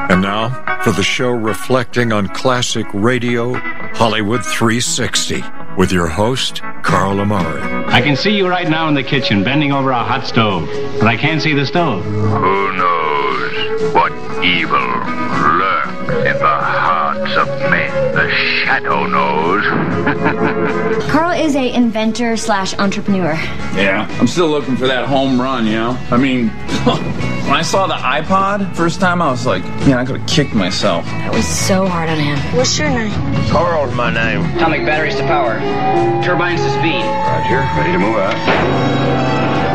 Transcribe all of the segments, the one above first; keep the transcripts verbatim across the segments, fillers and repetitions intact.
And now, for the show reflecting on classic radio, Hollywood three sixty, with your host, Carl Amari. I can see you right now in the kitchen, bending over a hot stove, but I can't see the stove. Who knows what evil lurks in the hearts of men? The shadow knows. Carl is a inventor slash entrepreneur. Yeah, I'm still looking for that home run, you know? I mean, when I saw the iPod first time, I was like, man, I could have kicked myself. That was so hard on him. What's your name? Carl's my name. Atomic batteries to power. Turbines to speed. Roger, ready to move out.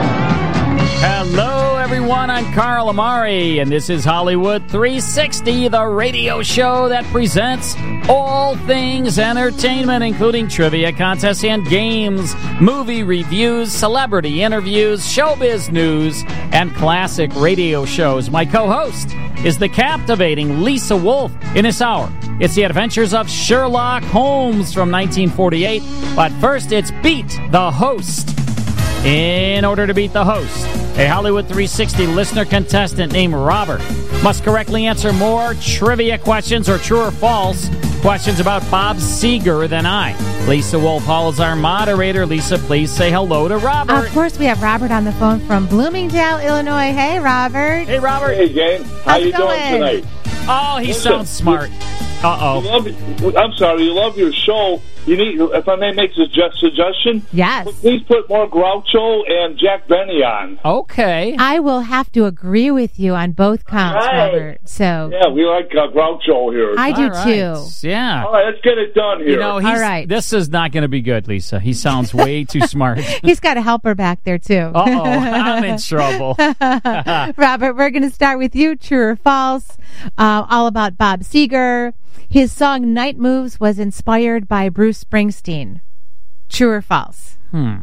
Hello, everyone. I'm Carl Amari, and this is Hollywood three sixty, the radio show that presents all things entertainment, including trivia contests and games, movie reviews, celebrity interviews, showbiz news, and classic radio shows. My co-host is the captivating Lisa Wolf. In this hour, it's the adventures of Sherlock Holmes from nineteen forty-eight. But first, it's Beat the Host. In order to beat the host, a Hollywood three sixty listener contestant named Robert must correctly answer more trivia questions or true or false questions about Bob Seger than I. Lisa Wolf Hall is our moderator. Lisa, please say hello to Robert. Of course, we have Robert on the phone from Bloomingdale, Illinois. Hey, Robert. Hey, Robert. Hey, Jane. How How's you it going? doing tonight? Oh, he Listen, sounds smart. Uh-oh. You love, I'm sorry, you love your show. You need, if I may make a suggest- suggestion, Yes. please put more Groucho and Jack Benny on. Okay. I will have to agree with you on both counts, Right. Robert. So Yeah, we like uh, Groucho here. I do All right. too. Yeah. All right, let's get it done here. You know, he's, All right. this is not going to be good, Lisa. He sounds way too smart. He's got a helper back there too. Uh-oh, I'm in trouble. Robert, we're going to start with you. True or false? Uh, all about Bob Seger. His song Night Moves was inspired by Bruce Springsteen. True or false? Hmm.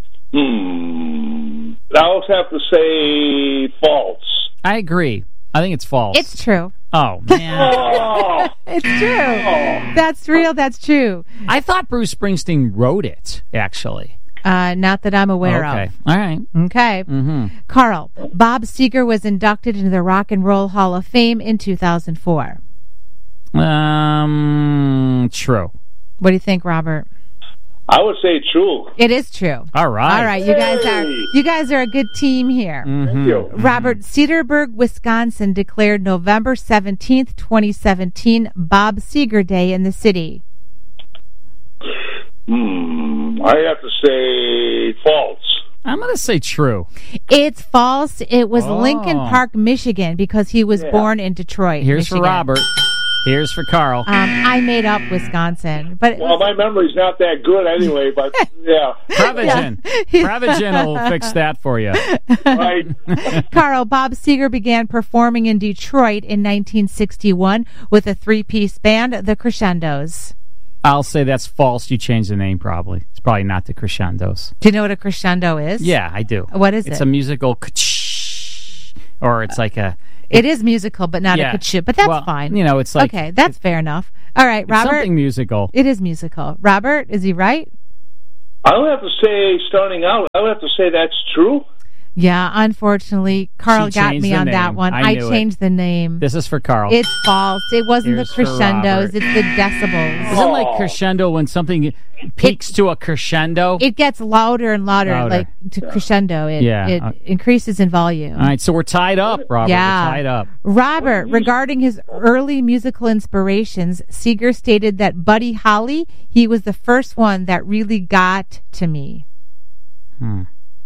Hmm. I also have to say false. I agree. I think it's false. It's true. Oh, man. Oh, It's true. That's real. That's true. I thought Bruce Springsteen wrote it, actually. Uh, not that I'm aware Okay. of. All right. Okay. Mm-hmm. Carl, Bob Seger was inducted into the Rock and Roll Hall of Fame in two thousand four. Um, true. What do you think, Robert? I would say true. It is true. All right. All right, you guys are you guys are a good team here. Mm-hmm. Thank you. Robert, Cedarburg, Wisconsin declared November seventeenth, twenty seventeen Bob Seger Day in the city. Hmm. I have to say false. I'm going to say true. It's false. It was Oh. Lincoln Park, Michigan, because he was Yeah. born in Detroit. Here's Michigan. for Robert. Here's for Carl. Um, I made up Wisconsin, but Well, my memory's not that good anyway, but yeah. Prevagen. Prevagen will fix that for you. Right. Carl, Bob Seger began performing in Detroit in nineteen sixty-one with a three-piece band, the Crescendos. I'll say that's false. You changed the name probably. It's probably not the Crescendos. Do you know what a crescendo is? Yeah, I do. What is it's it? It's a musical ka-ch, or it's like a... It is musical, but not Yeah. a kachoo. But that's Well, fine. you know, it's like... okay, that's fair enough. All right, It's Robert. something musical. It is musical. Robert, is he right? I would have to say, starting out, I would have to say that's true. Yeah, unfortunately, Carl She got changed me the on that name. one. I I, knew it. changed the name. This is for Carl. It's false. It wasn't Here's the for crescendos. Robert. It's the decibels. Isn't like crescendo when something peaks to a crescendo? It gets louder and louder, Louder. like to crescendo. It, Yeah. it Uh, increases in volume. All right, so we're tied up, Robert. Yeah. We're tied up. Robert, regarding his early musical inspirations, Seger stated that Buddy Holly, he was the first one that really got to me. Hmm.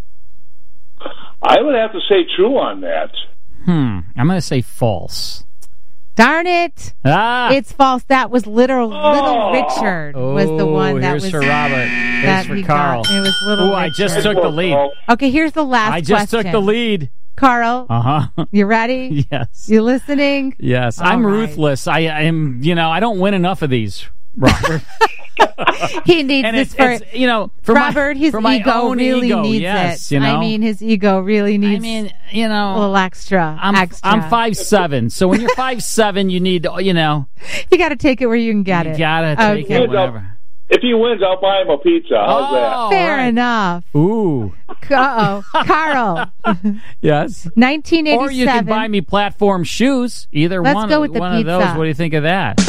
I would have to say true on that. Hmm. I'm going to say false. Darn it! Ah! It's false. That was little Little Richard was the Oh, one that here's was for Robert. Here's that for he Carl. got. It was Little Ooh, I Richard. just took the lead. Okay, here's the last I just question. took the lead. Carl, Uh-huh. you ready? Yes. You listening? Yes. All I'm right. ruthless. I am, you know, I don't win enough of these, Robert. He needs and this it's, for it's, you know, for Robert. my, his for my ego own really ego, needs yes, it. You know? I mean, his ego really needs. I mean, you know, a little extra. I'm extra. I'm five seven, so when you're five seven, you need, you know, You got to take it where you can get you it. gotta take Okay. it whenever. if he wins, I'll buy him a pizza. How's Oh, that? Fair right. enough. Ooh. Uh-oh. Carl. Yes. nineteen eighty-seven. Or you can buy me platform shoes. Either Let's one, go with the one of pizza. those. What do you think of that?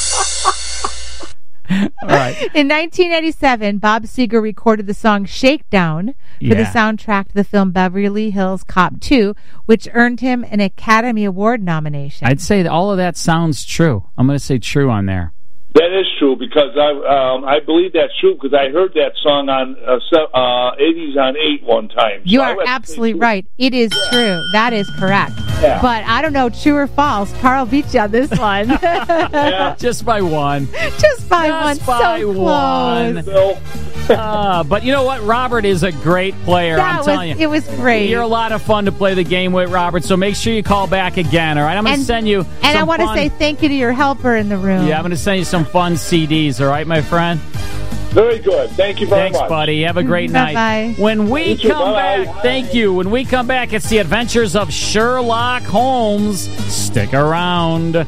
All right. In nineteen eighty-seven, Bob Seger recorded the song Shakedown for the Yeah. soundtrack to the film Beverly Hills Cop two, which earned him an Academy Award nomination. I'd say that all of that sounds true. I'm going to say true on there. That is true because I um, I believe that's true because I heard that song on uh, se- uh, eighties on eight one time. You So I are went- absolutely right. It is true. That is correct. Yeah. But I don't know, true or false. Carl beat you on this one. Yeah. Just by one. Just by Just one. by so one. close. Bill. Uh, but you know what? Robert is a great player. That I'm was, telling you. It was great. You're a lot of fun to play the game with, Robert, so make sure you call back again, all right? I'm going to And- send you and some I want to fun- say thank you to your helper in the room. Yeah, I'm going to send you some fun C Ds, all right, my friend? Very good. Thank you very Thanks, much. buddy. Have a great Bye-bye. night. When we You too. come Bye-bye. back, thank you. When we come back, it's the adventures of Sherlock Holmes. Stick around.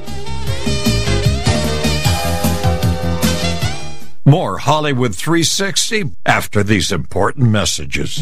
More Hollywood three sixty after these important messages.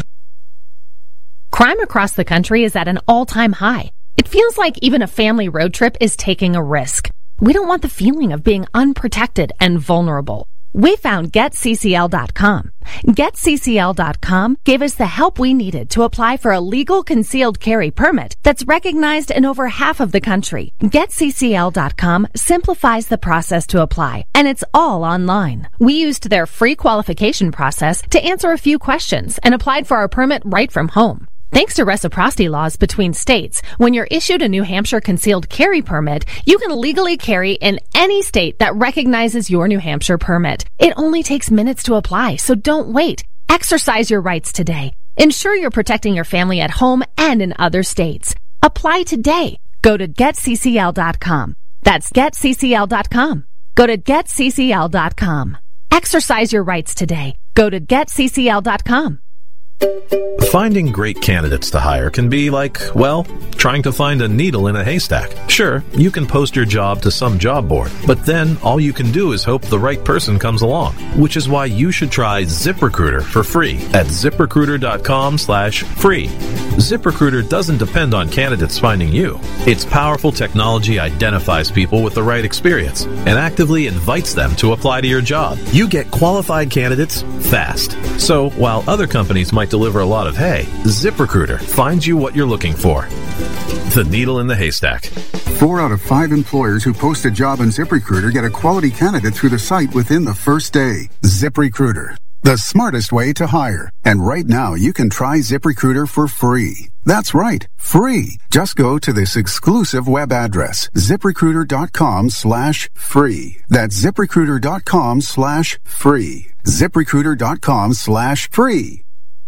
Crime across the country is at an all-time high. It feels like even a family road trip is taking a risk. We don't want the feeling of being unprotected and vulnerable. We found Get C C L dot com. Get C C L dot com gave us the help we needed to apply for a legal concealed carry permit that's recognized in over half of the country. Get C C L dot com simplifies the process to apply, and it's all online. We used their free qualification process to answer a few questions and applied for our permit right from home. Thanks to reciprocity laws between states, when you're issued a New Hampshire concealed carry permit, you can legally carry in any state that recognizes your New Hampshire permit. It only takes minutes to apply, so don't wait. Exercise your rights today. Ensure you're protecting your family at home and in other states. Apply today. Go to Get C C L dot com. That's Get C C L dot com. Go to Get C C L dot com. Exercise your rights today. Go to Get C C L dot com. Finding great candidates to hire can be like, well, trying to find a needle in a haystack. Sure, you can post your job to some job board, but then all you can do is hope the right person comes along, which is why you should try ZipRecruiter for free at ZipRecruiter.com slash free. ZipRecruiter doesn't depend on candidates finding you. Its powerful technology identifies people with the right experience and actively invites them to apply to your job. You get qualified candidates fast. So while other companies might deliver a lot of hay, ZipRecruiter finds you what you're looking for. The needle in the haystack. Four out of five employers who post a job on ZipRecruiter get a quality candidate through the site within the first day. ZipRecruiter, the smartest way to hire. And right now, you can try ZipRecruiter for free. That's right, free. Just go to this exclusive web address, ZipRecruiter.com slash free. That's ZipRecruiter.com slash free. ZipRecruiter.com slash free.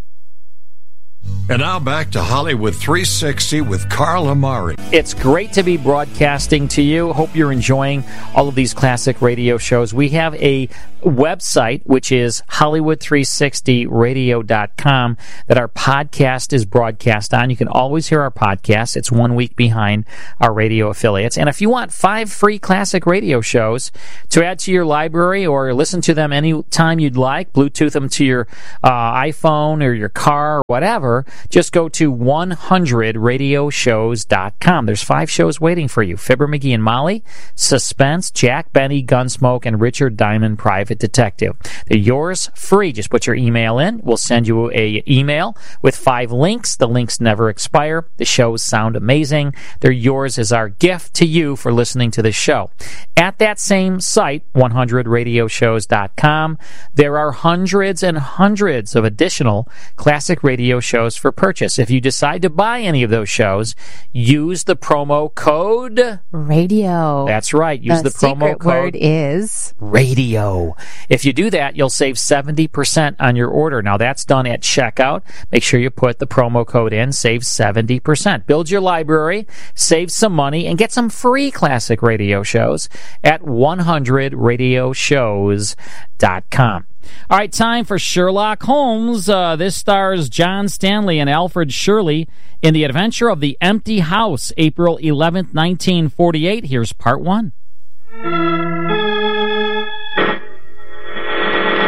And now back to Hollywood three sixty with Carl Amari. It's great to be broadcasting to you. Hope you're enjoying all of these classic radio shows. We have a website, which is Hollywood three sixty radio dot com, that our podcast is broadcast on. You can always hear our podcast. It's one week behind our radio affiliates. And if you want five free classic radio shows to add to your library or listen to them anytime you'd like, Bluetooth them to your uh, iPhone or your car or whatever, just go to one hundred radio shows dot com. There's five shows waiting for you. Fibber, McGee and Molly, Suspense, Jack Benny, Gunsmoke, and Richard Diamond, Private Detective. They're yours free. Just put your email in. We'll send you a email with five links. The links never expire. The shows sound amazing. They're yours as our gift to you for listening to the show. At that same site, one hundred radio shows dot com, there are hundreds and hundreds of additional classic radio shows for purchase. If you decide to buy any of those shows, use the promo code Radio. That's right. Use the, the promo secret code word is radio. If you do that, you'll save seventy percent on your order. Now, that's done at checkout. Make sure you put the promo code in. Save seventy percent. Build your library, save some money, and get some free classic radio shows at one hundred radio shows dot com. All right, time for Sherlock Holmes. Uh, this stars John Stanley and Alfred Shirley in The Adventure of the Empty House, April eleventh, nineteen forty-eight. Here's part one.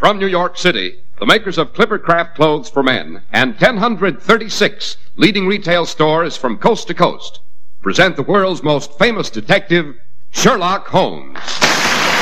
From New York City, the makers of Clipper Craft Clothes for Men and one hundred thirty-six leading retail stores from coast to coast present the world's most famous detective, Sherlock Holmes.